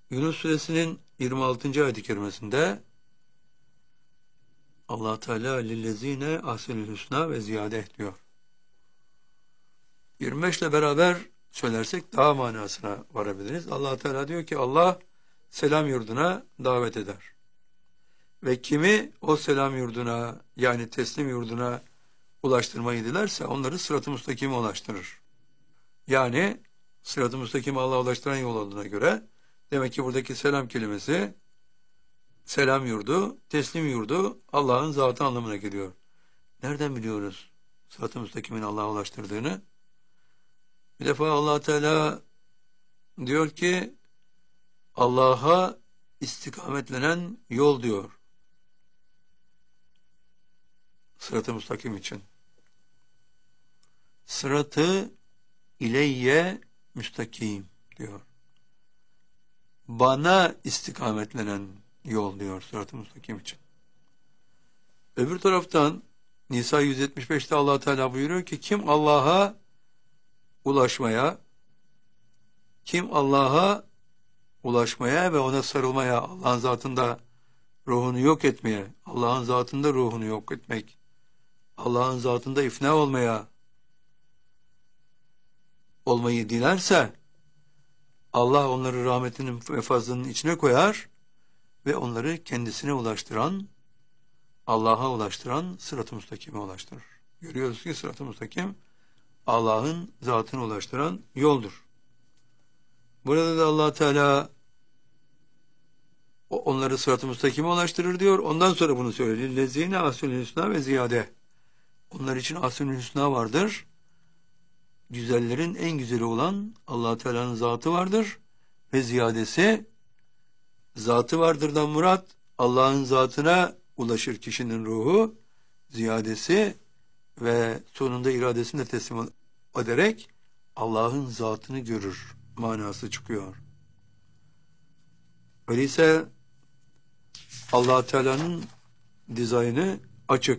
Yunus Suresinin 26. ayet-i kerimesinde Allah Teala lillezine ahsenül husna ve ziyade diyor. 25 ile beraber söylersek daha manasına varabiliriz. Allah Teala diyor ki Allah selam yurduna davet eder. Ve kimi o selam yurduna yani teslim yurduna ulaştırmayı dilerse onları sırat-ı müstakime ulaştırır. Yani sırat-ı müstakime Allah'a ulaştıran yol olduğuna göre demek ki buradaki selam kelimesi selam yurdu, teslim yurdu Allah'ın zatı anlamına geliyor. Nereden biliyoruz sırat-ı müstakimin Allah'a ulaştırdığını? Bir defa Allah Teala diyor ki Allah'a istikametlenen yol diyor. Sırat-ı müstakim için. Sıratı ileyye müstakim diyor. Bana istikametlenen yol diyor sırat-ı müstakim için. Öbür taraftan Nisa 175'te Allah Teala buyuruyor ki kim Allah'a ulaşmaya, ve ona sarılmaya, Allah'ın zatında ruhunu yok etmeye, Allah'ın zatında ruhunu yok etmek, Allah'ın zatında ifna olmayı dilerse, Allah onları rahmetinin ve fazlının içine koyar ve onları kendisine ulaştıran, Allah'a ulaştıran sırat-ı müstakime ulaştırır. Görüyoruz ki sırat-ı müstakim Allah'ın zatına ulaştıran yoldur. Burada da Allah Teala onları sırat-ı müstakime ulaştırır diyor. Ondan sonra bunu söylüyor. Lezine ahsenül husna ve ziyade. Onlar için ahsenül husna vardır. Güzellerin en güzeli olan Allah Teala'nın zatı vardır ve ziyadesi zatı vardırdan murat Allah'ın zatına ulaşır kişinin ruhu, ziyadesi ve sonunda iradesini de teslim ederek Allah'ın zatını görür manası çıkıyor. Öyleyse Allah Teala'nın dizaynı açık.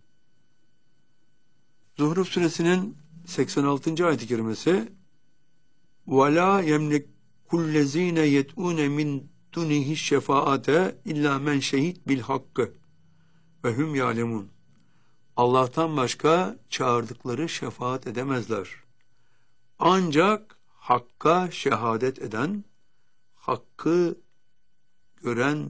Zuhruf Suresinin 86. ayet-i kerimesi وَلَا يَمْلِكُلَّذ۪ينَ يَدْعُونَ مِنْ دُنِهِ الشَّفَاءَةَ اِلَّا مَنْ شَهِدْ بِالْحَقِّ وَهُمْ يَعْلَمُونَ. Allah'tan başka çağırdıkları şefaat edemezler. Ancak hakka şehadet eden, hakkı gören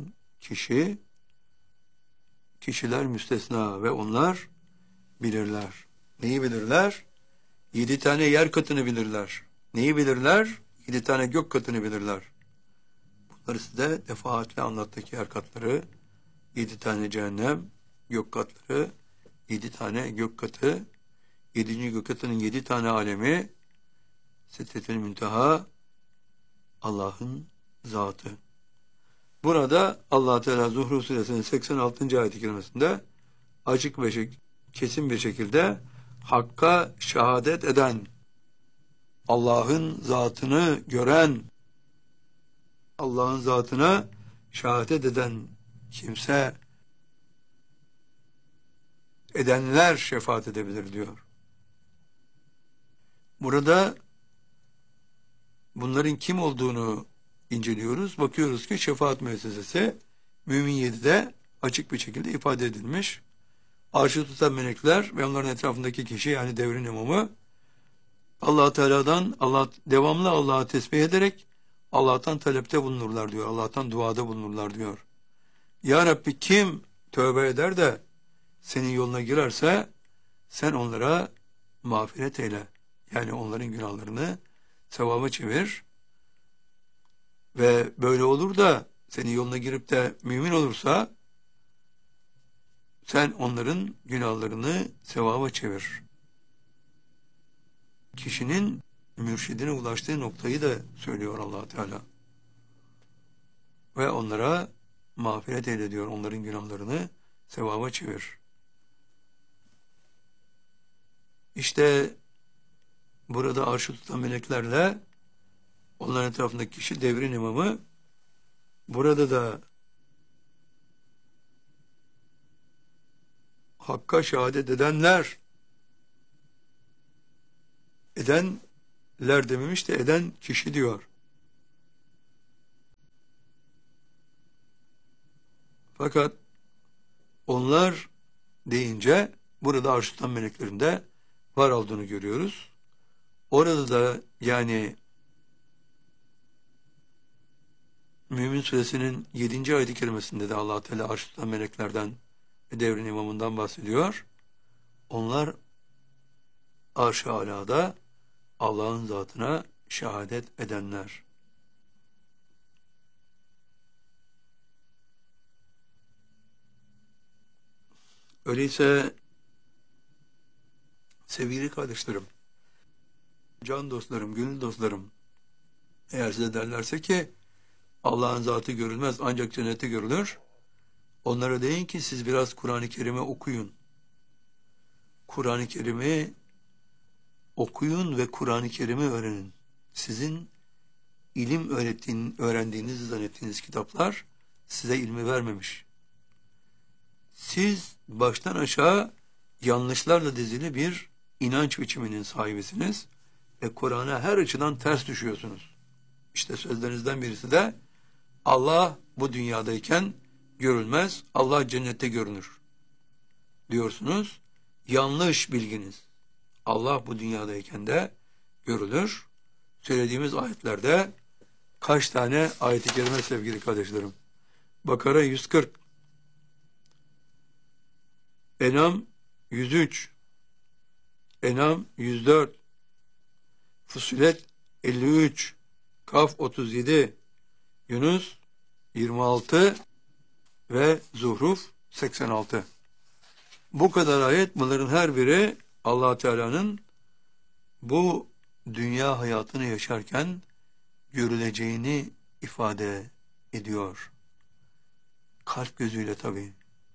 kişiler müstesna ve onlar bilirler. Neyi bilirler? 7 tane yer katını bilirler. Neyi bilirler? 7 tane gök katını bilirler. Bunları size defaatle anlattık yer katları, 7 tane cehennem, gök katları, 7 tane gök katı, 7. gök katının 7 tane alemi, Sidretül Münteha, Allah'ın zatı. Burada Allah Teala Zuhruf Suresinin 86. ayet-i kerimesinde açık ve kesin bir şekilde hakka şehadet eden, Allah'ın zatını gören, Allah'ın zatına şehadet eden kimse, edenler şefaat edebilir diyor. Burada bunların kim olduğunu inceliyoruz. Bakıyoruz ki şefaat müessesesi Mümin 7'de açık bir şekilde ifade edilmiş. Arşı tutan melekler ve onların etrafındaki kişi yani devrin imamı Allah Teala'dan devamlı Allah'a tesbih ederek Allah'tan talepte bulunurlar diyor. Allah'tan duada bulunurlar diyor. Ya Rabbi kim tövbe eder de senin yoluna girerse sen onlara mağfiret eyle. Yani onların günahlarını sevaba çevir ve böyle olur da senin yoluna girip de mümin olursa sen onların günahlarını sevaba çevir. Kişinin mürşidine ulaştığı noktayı da söylüyor Allah Teala. Ve onlara mağfiret eyle diyor. Onların günahlarını sevaba çevir. İşte burada arşı tutan meleklerle onların etrafındaki kişi devrin imamı. Burada da hakka şehadet edenler dememiş de eden kişi diyor. Fakat onlar deyince burada arş tutan meleklerinde var olduğunu görüyoruz. Orada da yani Mümin Suresinin 7. ayet-i kerimesinde de Allah Teala arş tutan meleklerden ve devrin imamından bahsediyor. Onlar arş-ı alada Allah'ın zatına şehadet edenler. Öyleyse sevgili kardeşlerim, can dostlarım, gönül dostlarım, eğer size derlerse ki Allah'ın zatı görülmez ancak cennette görülür, onlara deyin ki siz biraz Kur'an-ı Kerim'i okuyun. Kur'an-ı Kerim'i okuyun ve Kur'an-ı Kerim'i öğrenin. Sizin ilim öğrendiğinizi zannettiğiniz kitaplar size ilmi vermemiş. Siz baştan aşağı yanlışlarla dizili bir inanç biçiminin sahibisiniz ve Kur'an'a her açıdan ters düşüyorsunuz. İşte sözlerinizden birisi de Allah bu dünyadayken görülmez, Allah cennette görünür diyorsunuz. Yanlış bilginiz. Allah bu dünyadayken de görülür. Söylediğimiz ayetlerde kaç tane ayet-i kerime sevgili kardeşlerim? Bakara 140, En'am 103, En'am 104, Fussilet 53, Kaf 37, Yunus 26 ve Zuhruf 86. Bu kadar ayet, bunların her biri Allah Teala'nın bu dünya hayatını yaşarken görüleceğini ifade ediyor. Kalp gözüyle tabii.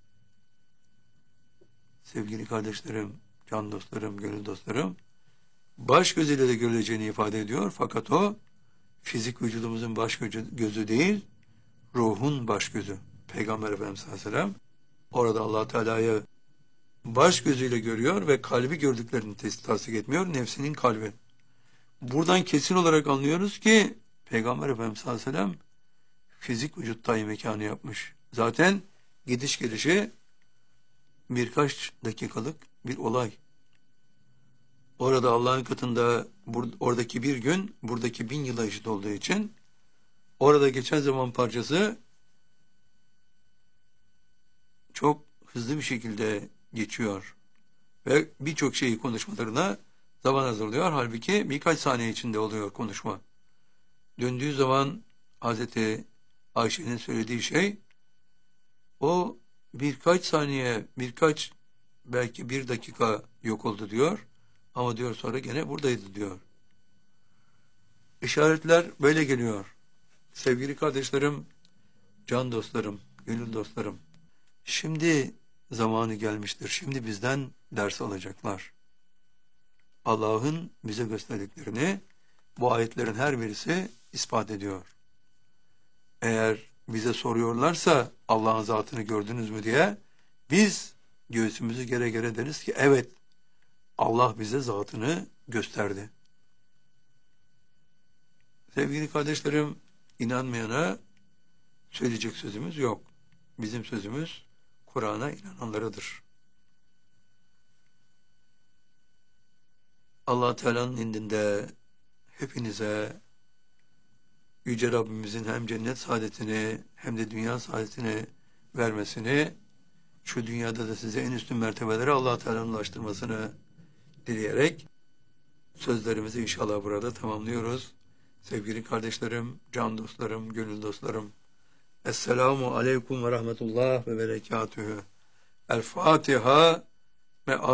Sevgili kardeşlerim, can dostlarım, gönül dostlarım, baş gözüyle de görüleceğini ifade ediyor. Fakat o fizik vücudumuzun baş gözü değil, ruhun baş gözü. Peygamber Efendimiz sallallahu aleyhi ve sellem orada Allah Teala'yı baş gözüyle görüyor ve kalbi gördüklerini tasdik etmiyor, nefsinin kalbi. Buradan kesin olarak anlıyoruz ki Peygamber Efendimiz sallallahu aleyhi ve sellem fizik vücuttayı mekanı yapmış. Zaten gidiş gelişi birkaç dakikalık bir olay. Orada Allah'ın katında oradaki bir gün buradaki 1000 yıla eşit olduğu için orada geçen zaman parçası çok hızlı bir şekilde geçiyor. Ve birçok şeyi konuşmalarına zaman hazırlıyor. Halbuki birkaç saniye içinde oluyor konuşma. Döndüğü zaman Hazreti Ayşe'nin söylediği şey o birkaç saniye, belki bir dakika yok oldu diyor. Ama diyor sonra gene buradaydı diyor. İşaretler böyle geliyor. Sevgili kardeşlerim, can dostlarım, gönül dostlarım. Şimdi zamanı gelmiştir. Şimdi bizden ders alacaklar. Allah'ın bize gösterdiklerini bu ayetlerin her birisi ispat ediyor. Eğer bize soruyorlarsa Allah'ın zatını gördünüz mü diye, biz göğsümüzü gere gere deriz ki evet, Allah bize zatını gösterdi. Sevgili kardeşlerim, inanmayana söyleyecek sözümüz yok. Bizim sözümüz Kur'an'a inananlarıdır. Allah Teala'nın indinde hepinize Yüce Rabbimizin hem cennet saadetini hem de dünya saadetini vermesini, şu dünyada da size en üstün mertebeleri Allah Teala'nın ulaştırmasını dileyerek sözlerimizi inşallah burada tamamlıyoruz. Sevgili kardeşlerim, can dostlarım, gönül dostlarım, Esselamu Aleyküm ve Rahmetullah ve Berekatühü. El Fatiha.